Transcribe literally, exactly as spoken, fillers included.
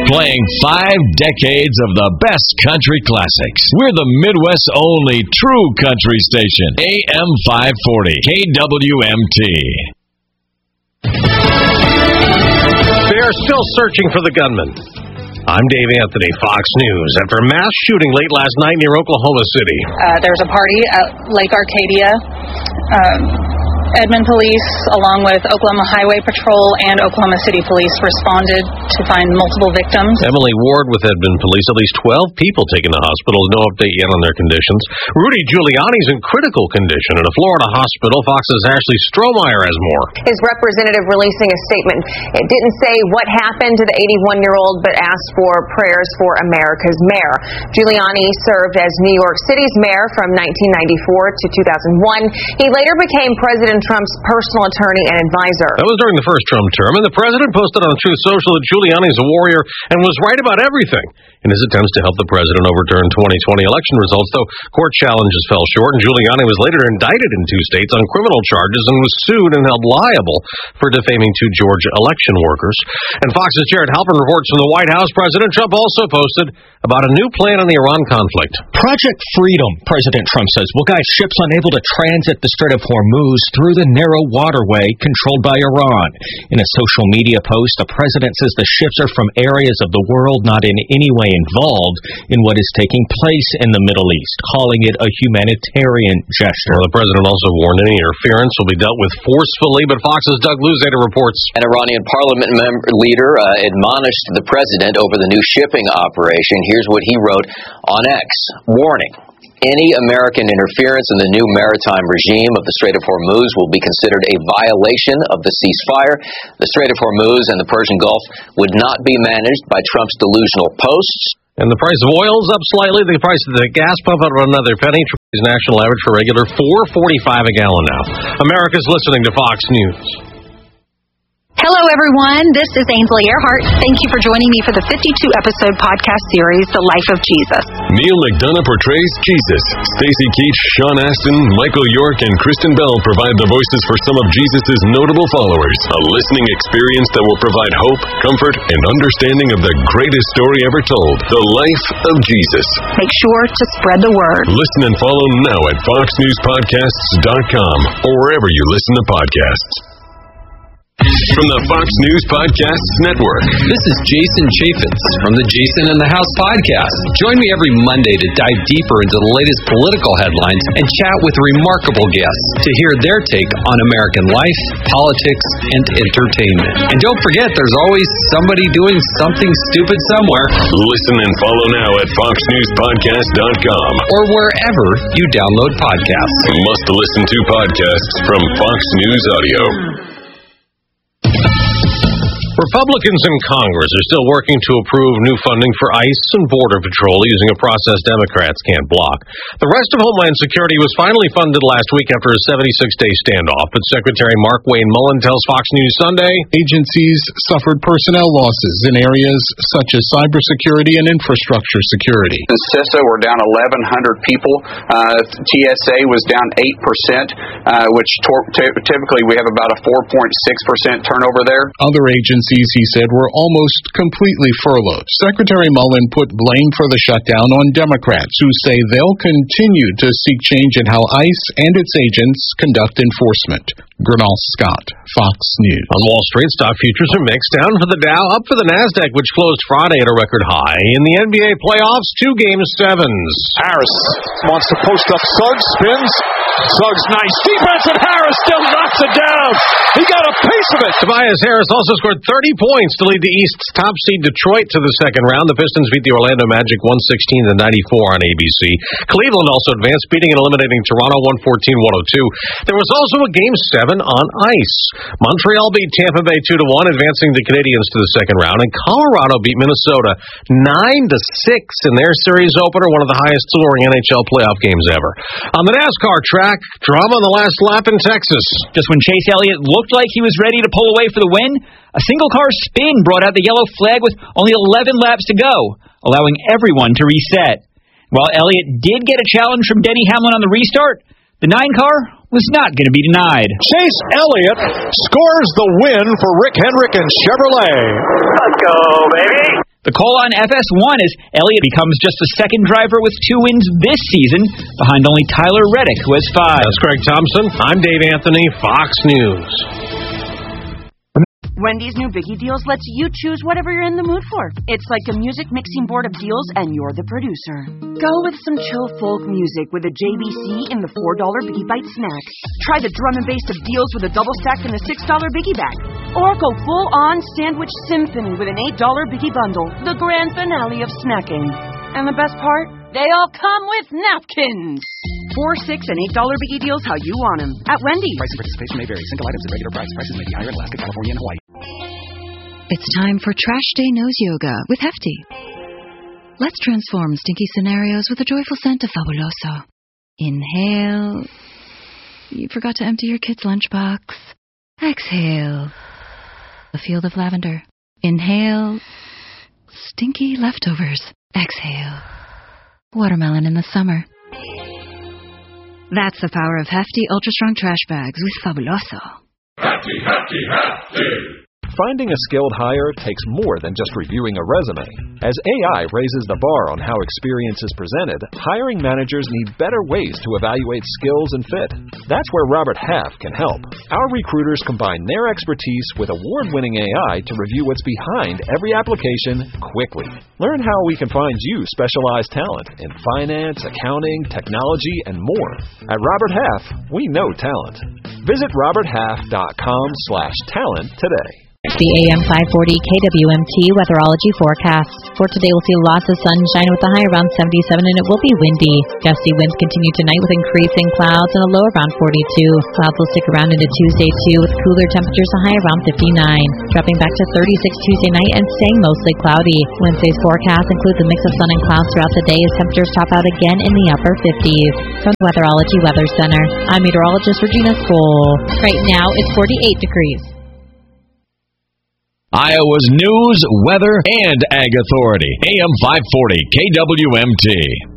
playing five decades of the best country classics. We're the Midwest's only true country station. A M five forty, K W M T. They are still searching for the gunman. I'm Dave Anthony, Fox News. After a mass shooting late last night near Oklahoma City. Uh, there was a party at Lake Arcadia. Um, Edmond Police, along with Oklahoma Highway Patrol and Oklahoma City Police, responded to find multiple victims. Emily Ward with Edmond Police. At least twelve people taken to hospitals. No update yet on their conditions. Rudy Giuliani's in critical condition in a Florida hospital. Fox's Ashley Strohmeyer has more. His representative releasing a statement. It didn't say what happened to the eighty-one-year-old, but asked for prayers for America's mayor. Giuliani served as New York City's mayor from nineteen ninety-four to two thousand one. He later became President Trump's personal attorney and advisor. That was during the first Trump term, and the president posted on Truth Social that Giuliani's a warrior and was right about everything in his attempts to help the president overturn twenty twenty election results, though court challenges fell short, and Giuliani was later indicted in two states on criminal charges and was sued and held liable for defaming two Georgia election workers. And Fox's Jared Halpern reports from the White House. President Trump also posted about a new plan on the Iran conflict. Project Freedom, President Trump says, will guide ships unable to transit the Strait of Hormuz through the narrow waterway controlled by Iran. In a social media post, the president says the ships are from areas of the world not in any way involved in what is taking place in the Middle East, calling it a humanitarian gesture. Well, the president also warned any interference will be dealt with forcefully, but Fox's Doug Luzader reports. An Iranian parliament member leader uh, admonished the president over the new shipping operation. Here's what he wrote on X. Warning. Any American interference in the new maritime regime of the Strait of Hormuz will be considered a violation of the ceasefire. The Strait of Hormuz and the Persian Gulf would not be managed by Trump's delusional posts. And the price of oil is up slightly. The price of the gas pump up another penny. Is national average for regular four forty-five a gallon now. America's listening to Fox News. Hello, everyone. This is Ainsley Earhart. Thank you for joining me for the fifty-two episode podcast series, The Life of Jesus. Neil McDonough portrays Jesus. Stacy Keach, Sean Astin, Michael York, and Kristen Bell provide the voices for some of Jesus' notable followers. A listening experience that will provide hope, comfort, and understanding of the greatest story ever told, The Life of Jesus. Make sure to spread the word. Listen and follow now at fox news podcasts dot com or wherever you listen to podcasts. From the Fox News Podcasts Network, this is Jason Chaffetz from the Jason in the House podcast. Join me every Monday to dive deeper into the latest political headlines and chat with remarkable guests to hear their take on American life, politics, and entertainment. And don't forget, there's always somebody doing something stupid somewhere. Listen and follow now at fox news podcast dot com or wherever you download podcasts. Must listen to podcasts from Fox News Audio. Republicans in Congress are still working to approve new funding for ICE and Border Patrol using a process Democrats can't block. The rest of Homeland Security was finally funded last week after a seventy-six day standoff, but Secretary Mark Wayne Mullen tells Fox News Sunday agencies suffered personnel losses in areas such as cybersecurity and infrastructure security. In CISA, we're down eleven hundred people. Uh, T S A was down eight percent, uh, which tor- t- typically we have about a four point six percent turnover there. Other agencies, he said, were almost completely furloughed. Secretary Mullen put blame for the shutdown on Democrats, who say they'll continue to seek change in how ICE and its agents conduct enforcement. Gernal Scott, Fox News. On Wall Street, stock futures are mixed. Down for the Dow, up for the NASDAQ, which closed Friday at a record high. In the N B A playoffs, two game sevens. Harris wants to post up Suggs, spins. Suggs, nice defense, and Harris still knocks it down. He got a piece of it. Tobias Harris also scored thirty points to lead the East's top seed Detroit to the second round. The Pistons beat the Orlando Magic one sixteen to ninety-four on A B C. Cleveland also advanced, beating and eliminating Toronto one fourteen to one oh two. There was also a game seven on ice. Montreal beat Tampa Bay two to one, advancing the Canadiens to the second round, and Colorado beat Minnesota nine to six in their series opener, one of the highest scoring N H L playoff games ever. On the NASCAR track, drama on the last lap in Texas. Just when Chase Elliott looked like he was ready to pull away for the win, a single car spin brought out the yellow flag with only eleven laps to go, allowing everyone to reset. While Elliott did get a challenge from Denny Hamlin on the restart, the nine car was not going to be denied. Chase Elliott scores the win for Rick Hendrick and Chevrolet. Let's go, baby. The call on F S one is Elliott becomes just the second driver with two wins this season, behind only Tyler Reddick, who has five. That's Greg Thompson. I'm Dave Anthony, Fox News. Wendy's new Biggie Deals lets you choose whatever you're in the mood for. It's like a music mixing board of deals, and you're the producer. Go with some chill folk music with a J B C in the four dollar Biggie Bite snack. Try the drum and bass of deals with a double stack in the six dollar Biggie bag. Or go full-on sandwich symphony with an eight dollar Biggie bundle, the grand finale of snacking. And the best part? They all come with napkins. Four, six, and eight dollar Biggie Deals how you want them at Wendy's. Price and participation may vary. Single items at regular price. Prices may be higher in Alaska, California, and Hawaii. It's time for Trash Day Nose Yoga with Hefty. Let's transform stinky scenarios with a joyful scent of Fabuloso. Inhale. You forgot to empty your kid's lunchbox. Exhale. A field of lavender. Inhale. Stinky leftovers. Exhale. Watermelon in the summer. That's the power of Hefty Ultra Strong Trash Bags with Fabuloso. Hefty, hefty, hefty! Finding a skilled hire takes more than just reviewing a resume. As A I raises the bar on how experience is presented, hiring managers need better ways to evaluate skills and fit. That's where Robert Half can help. Our recruiters combine their expertise with award-winning A I to review what's behind every application quickly. Learn how we can find you specialized talent in finance, accounting, technology, and more. At Robert Half, we know talent. Visit roberthalf.com slash talent today. The A M five forty K W M T weatherology forecast. For today, we'll see lots of sunshine with a high around seventy-seven, and it will be windy. Gusty winds continue tonight with increasing clouds and a low around forty-two. Clouds will stick around into Tuesday, too, with cooler temperatures, a high around fifty-nine. Dropping back to thirty-six Tuesday night and staying mostly cloudy. Wednesday's forecast includes a mix of sun and clouds throughout the day as temperatures top out again in the upper fifties. From the Weatherology Weather Center, I'm meteorologist Regina Skoll. Right now, it's forty-eight degrees. Iowa's news, weather, and ag authority. A M five forty K W M T.